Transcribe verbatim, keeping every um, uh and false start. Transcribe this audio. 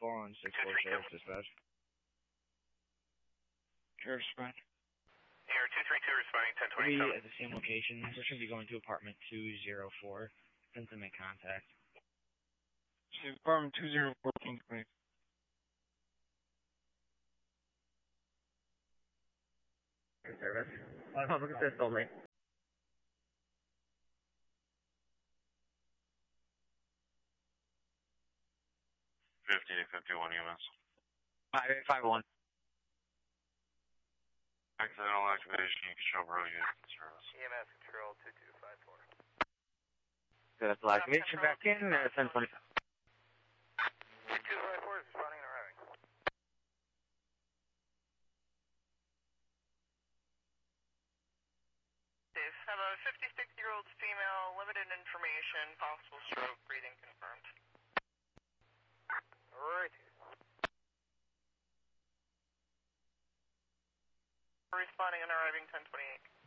four one six four sheriff dispatch. Sheriff dispatch. Air two three two responding ten We'll be twenty-seven. at the same location. We're going to be going to apartment two zero four. Send to make contact. Apartment two zero four, please. Service. Uh, public assist only. fifty to fifty-one U S. five eight five one. Accidental activation, you can show early service. E M S control two two five four. Accidental activation back in, uh, ten twenty-seven. two two five four is responding and arriving. Dave, have a fifty-six-year-old female, limited information, possible stroke, breathing confirmed. Alright. Responding and arriving ten twenty-eight.